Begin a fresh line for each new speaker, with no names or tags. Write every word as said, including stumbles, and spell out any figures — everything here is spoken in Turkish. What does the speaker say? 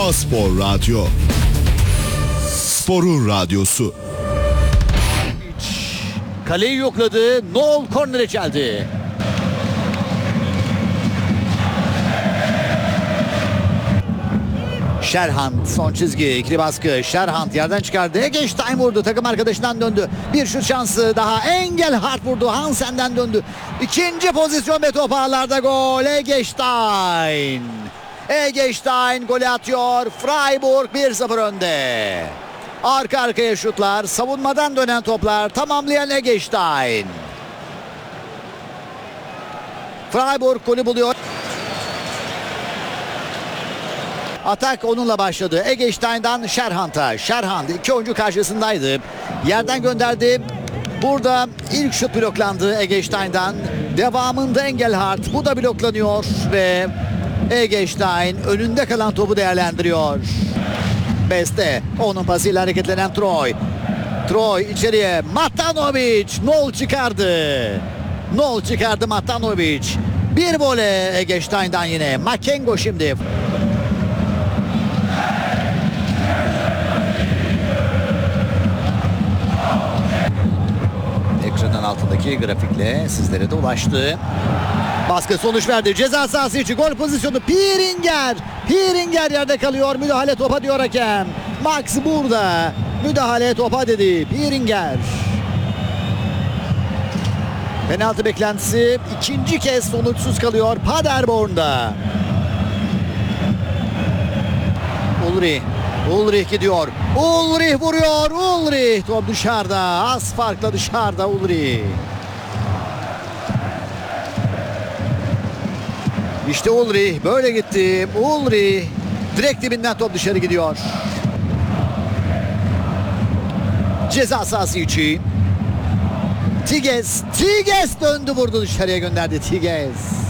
A-Spor Radyo. Sporun radyosu.
Kaleyi yokladı. Noel kornere geldi. Sherhand son çizgi, ikili baskı. Sherhand yerden çıkardı. Eggestein vurdu. Takım arkadaşından döndü. Bir şut şansı daha. Engelhardt vurdu. Hansen'den döndü. İkinci pozisyon ve top ağlarda gol. Eggestein. Eggestein golü atıyor. Freiburg bir sıfır önde. Arka arkaya şutlar. Savunmadan dönen toplar. Tamamlayan Eggestein. Freiburg golü buluyor. Atak onunla başladı. Eggestein'dan Sherhand'a. Sherhand iki oyuncu karşısındaydı. Yerden gönderdi. Burada ilk şut bloklandı Eggestein'dan. Devamında Engelhardt. Bu da bloklanıyor ve Eggestein önünde kalan topu değerlendiriyor. Beste. Onun pasıyla hareketlenen Troy. Troy içeriye. Matanovic. Nol çıkardı. Nol çıkardı Matanovic. Bir vole Eggestein'dan yine. Makengo şimdi. Ekranın altındaki grafikle sizlere de ulaştı. Baskı sonuç verdi. Ceza sahası içi gol pozisyonu. Piringer. Piringer yerde kalıyor. Müdahale topa diyor hakem. Max burada. Müdahale topa dedi. Piringer. Penaltı beklentisi ikinci kez sonuçsuz kalıyor Paderborn'da. Ulrich. Ulrich gidiyor. Ulrich vuruyor. Ulrich. Top dışarıda. Az farkla dışarıda Ulrich. İşte Ulrich böyle gitti. Ulrich direkt dibinden top dışarı gidiyor. Ceza sahası içi. Tigges. Tigges döndü vurdu dışarıya gönderdi Tigges.